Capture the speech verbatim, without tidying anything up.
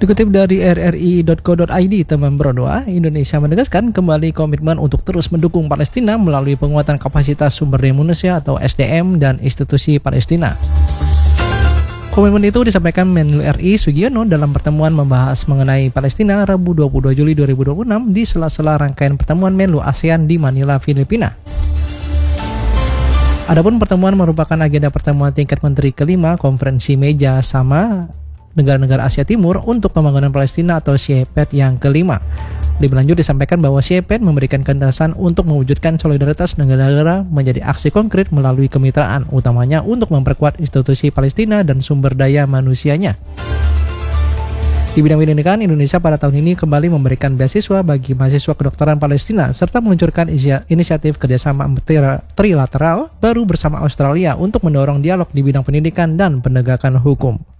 Dikutip dari r r i dot co dot i d, teman berdoa, Indonesia menegaskan kembali komitmen untuk terus mendukung Palestina melalui penguatan kapasitas sumber daya manusia atau S D M dan institusi Palestina. Komitmen itu disampaikan Menlu R I Sugiono dalam pertemuan membahas mengenai Palestina Rabu dua puluh dua Juli dua ribu dua puluh enam di sela-sela rangkaian pertemuan Menlu ASEAN di Manila, Filipina. Adapun pertemuan merupakan agenda pertemuan tingkat menteri kelima konferensi meja sama negara-negara Asia Timur untuk pembangunan Palestina atau C I P E D yang kelima. Lebih lanjut disampaikan bahwa C I P E D memberikan kedasan untuk mewujudkan solidaritas negara-negara menjadi aksi konkret melalui kemitraan, utamanya untuk memperkuat institusi Palestina dan sumber daya manusianya. Di bidang pendidikan, Indonesia pada tahun ini kembali memberikan beasiswa bagi mahasiswa kedokteran Palestina serta meluncurkan inisiatif kerjasama trilateral baru bersama Australia untuk mendorong dialog di bidang pendidikan dan penegakan hukum.